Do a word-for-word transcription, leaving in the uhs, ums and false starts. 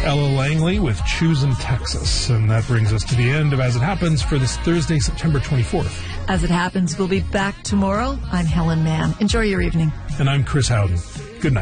Ella Langley with Choosin' Texas. And that brings us to the end of As It Happens for this Thursday, September twenty-fourth. As It Happens, we'll be back tomorrow. I'm Helen Mann. Enjoy your evening. And I'm Chris Howden. Good night.